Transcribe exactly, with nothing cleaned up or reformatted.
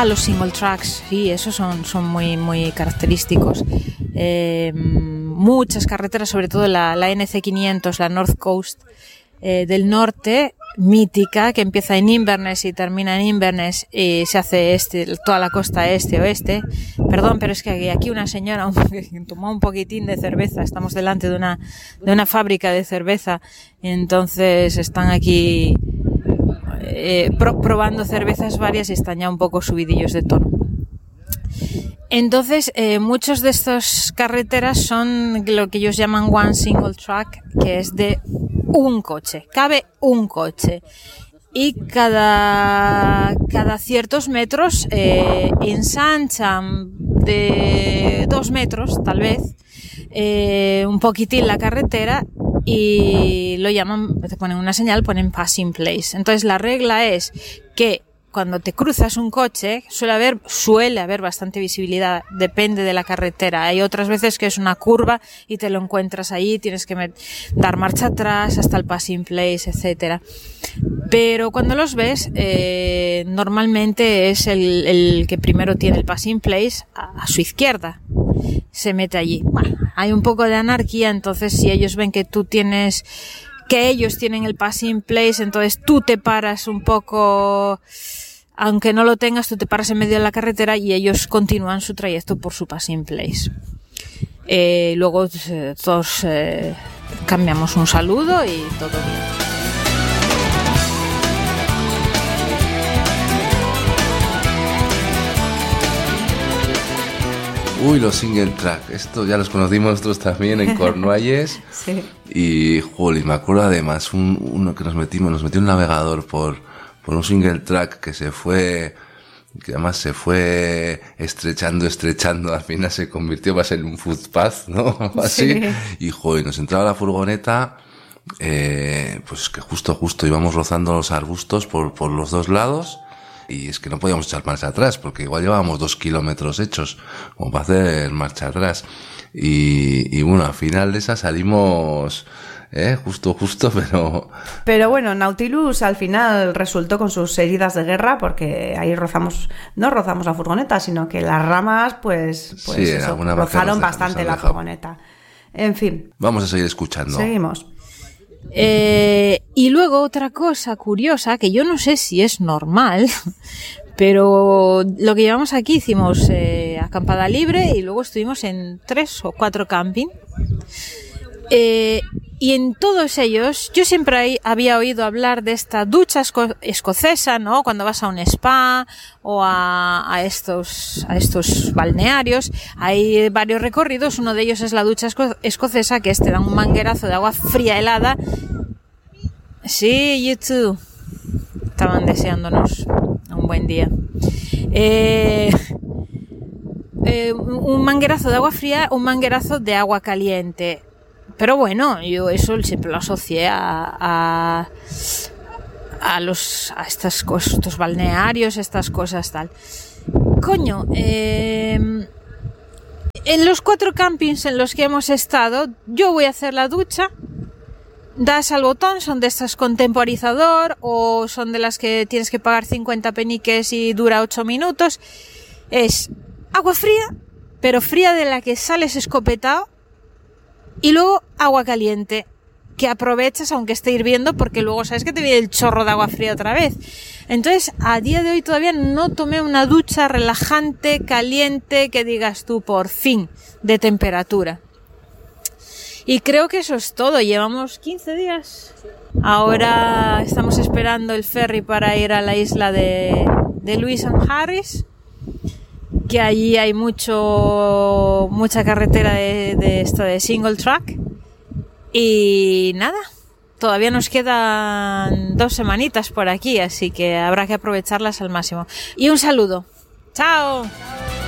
Ah, los single tracks, sí, esos son, son muy, muy característicos. Eh, muchas carreteras, sobre todo la, la N C quinientos, la North Coast eh, del norte, mítica, que empieza en Inverness y termina en Inverness y se hace este, toda la costa este-oeste. Perdón, pero es que aquí una señora un, tomó un poquitín de cerveza. Estamos delante de una, de una fábrica de cerveza, entonces están aquí eh, pro, probando cervezas varias y están ya un poco subidillos de tono. Entonces, eh, muchos de estas carreteras son lo que ellos llaman one single track, que es de un coche, cabe un coche. Y cada, cada ciertos metros eh, ensanchan de dos metros, tal vez, eh, un poquitín la carretera y lo llaman, te ponen una señal, ponen passing place. Entonces, la regla es que cuando te cruzas un coche, suele haber, suele haber bastante visibilidad, depende de la carretera. Hay otras veces que es una curva y te lo encuentras ahí, tienes que met- dar marcha atrás hasta el passing place, etcétera. Pero cuando los ves, eh, normalmente es el, el que primero tiene el passing place a, a su izquierda. Se mete allí. Bueno, hay un poco de anarquía, entonces si ellos ven que tú tienes, que ellos tienen el passing place, entonces tú te paras un poco, aunque no lo tengas, tú te paras en medio de la carretera y ellos continúan su trayecto por su passing place. Eh, luego eh, todos eh, cambiamos un saludo y todo bien. Uy, los single track, esto ya los conocimos nosotros también en Cornualles. Sí. Y, jolín, me acuerdo además, un, uno que nos metimos, nos metió un navegador por, por un single track que se fue, que además se fue estrechando, estrechando, al final se convirtió más en un footpath, ¿no? Así. Sí. Y, jolín, nos entraba la furgoneta, eh, pues que justo, justo íbamos rozando los arbustos por, por los dos lados. Y es que no podíamos echar marcha atrás, porque igual llevábamos dos kilómetros hechos, como para hacer marcha atrás. Y, y bueno, al final de esa salimos, eh, justo, justo, pero... Pero bueno, Nautilus al final resultó con sus heridas de guerra, porque ahí rozamos, no rozamos la furgoneta, sino que las ramas, pues, pues sí, eso, rozaron bastante la furgoneta. En fin. Vamos a seguir escuchando. Seguimos. Eh, y luego otra cosa curiosa, que yo no sé si es normal, pero lo que llevamos aquí hicimos eh, acampada libre y luego estuvimos en tres o cuatro camping. Eh, y en todos ellos, yo siempre había oído hablar de esta ducha esco- escocesa, ¿no? Cuando vas a un spa o a, a estos, a estos balnearios, hay varios recorridos. Uno de ellos es la ducha esco- escocesa, que es te dan un manguerazo de agua fría helada. Sí, you too. Estaban deseándonos un buen día. Eh, eh, un manguerazo de agua fría, un manguerazo de agua caliente. Pero bueno, yo eso siempre lo asocié a, a, a los, a estas cosas, estos balnearios, estas cosas tal. Coño, eh, en los cuatro campings en los que hemos estado, yo voy a hacer la ducha, das al botón, son de estas con temporizador o son de las que tienes que pagar cincuenta peniques y dura ocho minutos. Es agua fría, pero fría de la que sales escopetado. Y luego agua caliente, que aprovechas aunque esté hirviendo, porque luego sabes que te viene el chorro de agua fría otra vez. Entonces, a día de hoy todavía no tomé una ducha relajante, caliente, que digas tú, por fin, de temperatura. Y creo que eso es todo. Llevamos quince días. Ahora estamos esperando el ferry para ir a la isla de, de Lewis and Harris, que allí hay mucho mucha carretera de, de esto de single track. Y nada, todavía nos quedan dos semanitas por aquí, así que habrá que aprovecharlas al máximo. Y un saludo. ¡Chao!